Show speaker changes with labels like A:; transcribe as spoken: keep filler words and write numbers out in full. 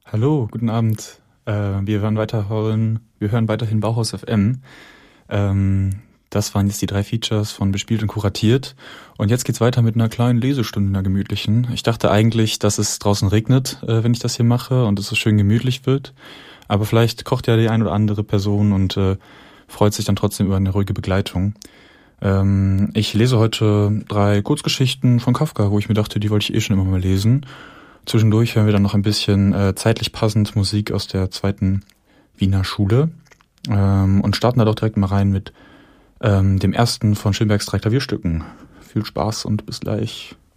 A: Hallo, guten Abend. Äh, wir hören weiterhin, wir hören weiterhin Bauhaus F M. Ähm, das waren jetzt die drei Features von Bespielt und Kuratiert. Und jetzt geht's weiter mit einer kleinen Lesestunde, einer gemütlichen. Ich dachte eigentlich, dass es draußen regnet, äh, wenn ich das hier mache und es so schön gemütlich wird. Aber vielleicht kocht ja die ein oder andere Person und äh, freut sich dann trotzdem über eine ruhige Begleitung. Ähm, ich lese heute drei Kurzgeschichten von Kafka, wo ich mir dachte, die wollte ich eh schon immer mal lesen. Zwischendurch hören wir dann noch ein bisschen äh, zeitlich passend Musik aus der zweiten Wiener Schule ähm, und starten da doch direkt mal rein mit ähm, dem ersten von Schönbergs drei Klavierstücken. Viel Spaß und bis gleich.